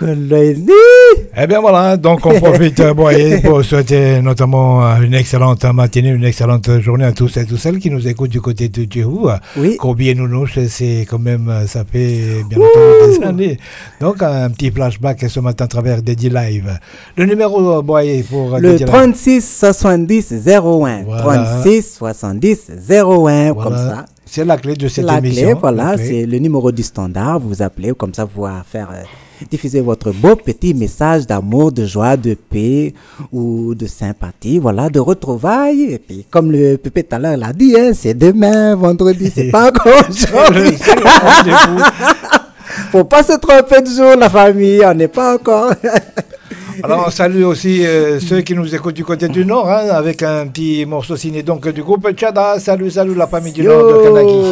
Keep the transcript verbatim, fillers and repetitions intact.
Lundi. Eh bien voilà, donc on profite boyer pour souhaiter notamment une excellente matinée, une excellente journée à tous et toutes celles qui nous écoutent du côté de Djehou. Oui. Combien Nounouche, c'est quand même, ça fait bien longtemps des années. Donc un petit flashback ce matin à travers Dédi Live. Le numéro boyer pour le Dédi trente-six soixante-dix zéro un. Voilà. trente-six soixante-dix zéro un, voilà. comme ça. C'est la clé de cette la émission. Clé, voilà, la clé. c'est le numéro du standard. Vous appelez, comme ça, vous pouvez faire euh, diffuser votre beau petit message d'amour, de joie, de paix ou de sympathie, voilà, de retrouvailles. Et puis, comme le Pépé tout à l'heure l'a dit, hein, c'est demain, vendredi, c'est pas encore aujourd'hui. Faut pas se tromper de jour, la famille, on n'est pas encore. Alors on salue aussi euh, ceux qui nous écoutent du côté du Nord, hein, avec un petit morceau signé donc du groupe Tchada. Salut, salut la famille du Nord de Kanaki.